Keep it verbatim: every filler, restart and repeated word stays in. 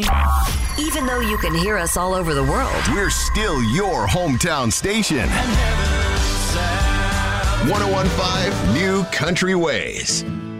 Even though you can hear us all over the world, we're still your hometown station. one oh one point five New Country Ways.